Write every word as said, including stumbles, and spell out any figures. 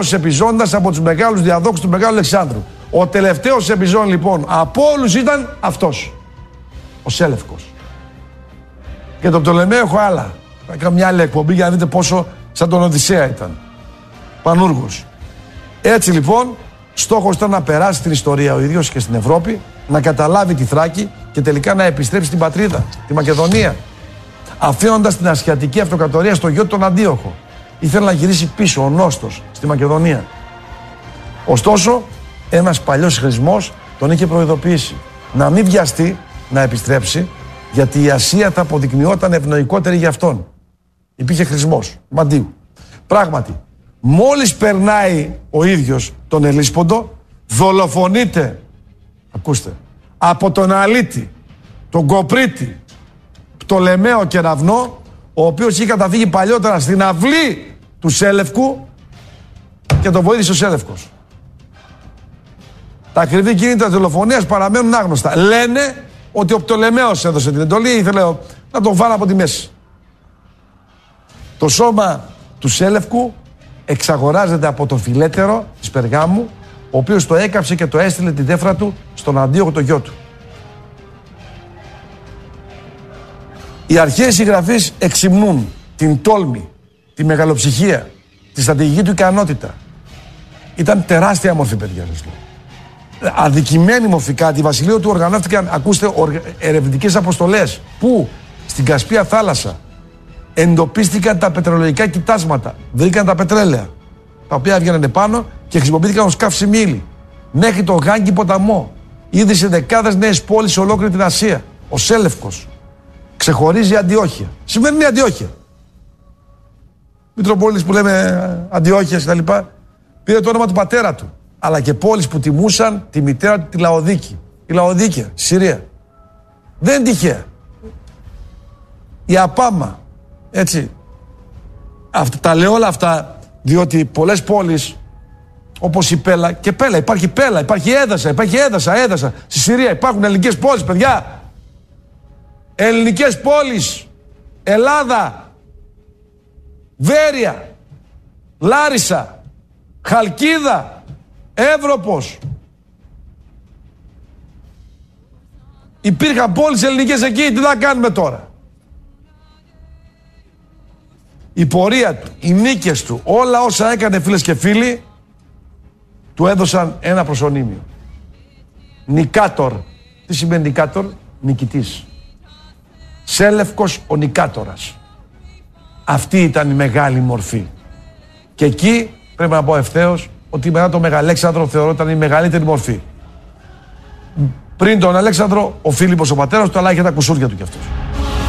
επιζώντας από τους μεγάλους διαδόχους του Μεγάλου Αλεξάνδρου. Ο τελευταίος επιζών λοιπόν από όλους ήταν αυτός, ο Σέλευκος. Και τον Πτολεμαίο έχω άλλα. Θα κάνω μια άλλη εκπομπή για να δείτε πόσο σαν τον Οδυσσέα ήταν. Πανούργος. Έτσι λοιπόν, στόχος ήταν να περάσει στην ιστορία ο ίδιος και στην Ευρώπη, να καταλάβει τη Θράκη και τελικά να επιστρέψει στην πατρίδα, τη Μακεδονία. Αφήνοντας την Ασιατική Αυτοκρατορία στο γιο του τον Αντίοχο. Ήθελε να γυρίσει πίσω ο Νόστος στη Μακεδονία. Ωστόσο, ένας παλιός χρησμός τον είχε προειδοποιήσει να μην βιαστεί να επιστρέψει, γιατί η Ασία θα αποδεικνυόταν ευνοϊκότερη για αυτόν. Υπήρχε χρησμός, Μαντίου. Πράγματι, μόλις περνάει ο ίδιος τον Ελίσποντο, δολοφονείται, ακούστε, από τον Αλήτη, τον Κοπρίτη, Πτολεμαίο Κεραυνό, ο οποίος είχε καταφύγει παλιότερα στην αυλή του Σέλευκου και τον βοήθησε ο Σέλευκος. Τα ακριβή κίνητα της δολοφονίας παραμένουν άγνωστα. Λένε ότι ο Πτολεμαίος έδωσε την εντολή, ήθελε να τον φάνε από τη μέση. Το σώμα του Σέλευκου εξαγοράζεται από τον Φιλέτερο της Περγάμου, ο οποίος το έκαψε και το έστειλε την τέφρα του στον Αντίοχο το γιο του. Οι αρχαίοι συγγραφείς εξυμνούν την τόλμη, τη μεγαλοψυχία, τη στρατηγική του ικανότητα. Ήταν τεράστια μορφή, παιδιά, σας λέω. Αδικημένη μορφικά, τη Βασιλείο του οργανώθηκαν, ακούστε, ερευνητικές αποστολές που στην Κασπία θάλασσα εντοπίστηκαν τα πετρελαϊκά κοιτάσματα, βρήκαν τα πετρέλαια, τα οποία έβγαιναν επάνω και χρησιμοποιήθηκαν ως καύσιμη ύλη. Μέχρι το Γάγκη ποταμό, ίδρυσε δεκάδες νέες πόλεις σε ολόκληρη την Ασία. Ο Σέλευκος ξεχωρίζει Αντιόχεια. Σημερινή Αντιόχεια. Μητροπόλεις που λέμε Αντιόχειας κτλ. Πήρε το όνομα του πατέρα του. Αλλά και πόλεις που τιμούσαν τη μητέρα του, τη Λαοδίκη. Η Λαοδίκια, στη Συρία. Δεν είναι τυχαία. Η Απάμα, έτσι. Αυτά, τα λέω όλα αυτά διότι πολλές πόλεις, όπως η Πέλα, και Πέλα, υπάρχει Πέλα, υπάρχει Έδασα, υπάρχει Έδασα, Έδασα. Στη Συρία υπάρχουν ελληνικές πόλεις, παιδιά. Ελληνικές πόλεις. Ελλάδα. Βέρεια. Λάρισα. Χαλκίδα. Εύρωπος. Υπήρχαν πόλεις ελληνικές εκεί, τι θα κάνουμε τώρα. Η πορεία του, οι νίκες του, όλα όσα έκανε, φίλες και φίλοι, του έδωσαν ένα προσωνύμιο. Νικάτορ. Τι σημαίνει νικάτορ? Νικητής. Σέλευκος ο Νικάτορας. Αυτή ήταν η μεγάλη μορφή. Και εκεί πρέπει να πω ευθέως ότι μετά τον Μεγαλέξανδρο θεωρόταν η μεγαλύτερη μορφή. Πριν τον Αλέξανδρο, ο Φίλιππος ο πατέρας του, αλλά είχε τα κουσούρια του κι αυτός.